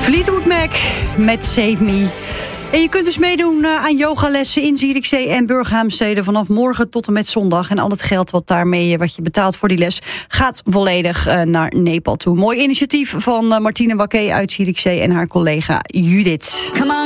Fleetwood Mac met Save Me. En je kunt dus meedoen aan yogalessen in Zierikzee en Burghaamstede vanaf morgen tot en met zondag. En al het geld wat je betaalt voor die les gaat volledig naar Nepal toe. Mooi initiatief van Martine Wakke uit Zierikzee en haar collega Judith.